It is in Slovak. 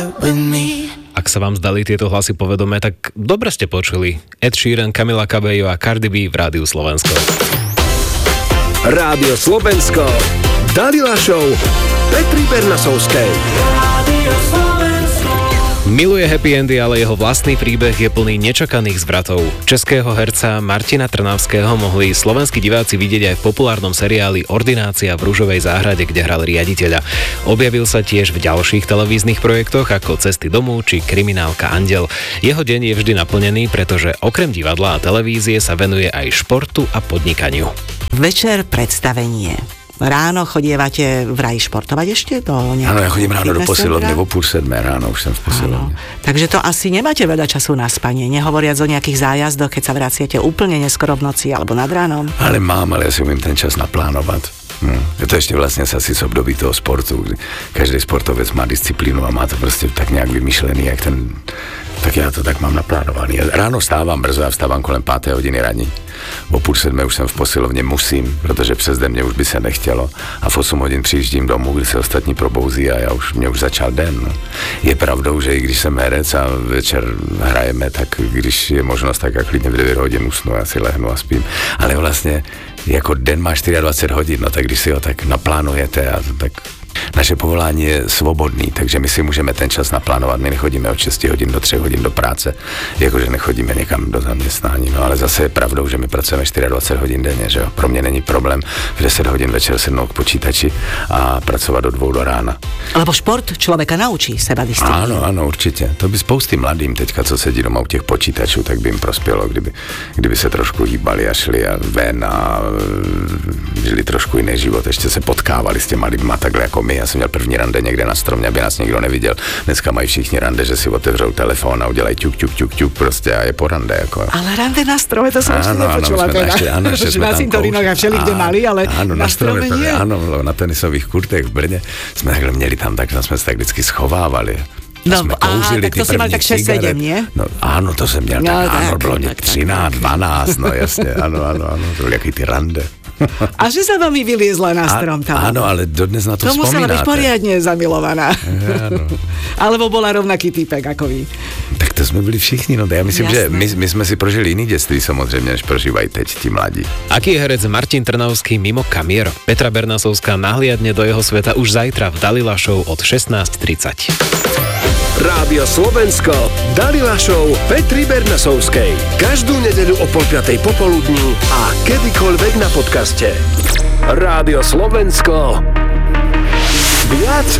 Ak sa vám zdali tieto hlasy povedomé, tak dobre ste počuli. Ed Sheeran, Camila Cabello a Cardi B v Rádiu Slovensko. Rádio Slovensko. Dalila Show Petry Bernasovskej. Rádio Slovensko. Miluje happy endy, ale jeho vlastný príbeh je plný nečakaných zvratov. Českého herca Martina Trnavského mohli slovenskí diváci vidieť aj v populárnom seriáli Ordinácia v Ružovej záhrade, kde hral riaditeľa. Objavil sa tiež v ďalších televíznych projektoch ako Cesty domov či Kriminálka Anděl. Jeho deň je vždy naplnený, pretože okrem divadla a televízie sa venuje aj športu a podnikaniu. Večer predstavenie. Ráno chodievate vraj športovať ešte? Áno, ja chodím ráno do posilovne, o 6:30 ráno už som v posilovne. Takže to asi nemáte veľa času na spanie, nehovoriac o nejakých zájazdoch, keď sa vraciate úplne neskoro v noci alebo nad ránom. Ale ja si umiem ten čas naplánovať. Je to ešte vlastne asi z období toho sportu, kde každý sportovec má disciplínu a má to proste tak nejak vymyšlený, tak ja to tak mám naplánovaný. Ráno vstávam brzo, ja vstávam kolem 5 hodiny raní. O 6:30 už jsem v posilovně musím, protože přes den mě už by se nechtělo. A v 8 hodin přijíždím domů, kdy se ostatní probouzí a mě už začal den. No. Je pravdou, že i když jsem herec a večer hrajeme, tak když je možnost, tak já klidně v 9 hodin usnu, já si lehnu a spím. Ale vlastně jako den má 24 hodin, no tak když si ho tak naplánujete a tak... Naše povolání je svobodný, takže my si můžeme ten čas naplánovat. My nechodíme od 6 hodin do 3 hodin do práce, jakože nechodíme někam do zaměstnání. No ale zase je pravdou, že my pracujeme 24 hodin denně, že jo. Pro mě není problém v 10 hodin večer sednout k počítači a pracovat do 2 do rána. Lebo šport člověka naučí seba disciplínu. Ano, určitě. To by spousty mladým teďka, co sedí doma u těch počítačů, tak by jim prospělo, kdyby se trošku hýbali a šli a ven a žili trošku jiný život. Ještě se potkávali s těma lidma takhle jako my. Já jsem měl první rande někde na stromě, aby nás nikdo neviděl. Dneska mají všichni rande, že si otevřou telefon a udělají ťuk prostě a je po rande. Jako. Ale rande na strome, to jsem ještě nepočula. Že na cintorínoch a všelikde mali, ale na strome nie. Ano, na tenisových kurtech v Brně jsme takhle měli tam, tak jsme se tak vždycky schovávali. No, tak to si mal tak 6-7, nie? No, áno, to som měl, bylo 13, 12, no jasne, áno, to boli aký ty rande. A že sa vám vyliezla na strom tam? Áno, ale dodnes na to spomínate. To musela byť poriadne zamilovaná. Áno. Alebo bola rovnaký týpek ako vy. Tak to sme byli všichni, no ja myslím, že my sme si prožili iný detství samozrejme, než prožívajú teď tí mladí. Aký je herec Martin Trnavský mimo kamier? Petra Bernasovská nahliadne do jeho sveta už zajtra v Dalila Show od 16:30. Rádio Slovensko, Dalila Show Petry Bernasovskej. Každú nedeľu o 4:30 popoludní a kedykoľvek na podcaste. Rádio Slovensko. Viac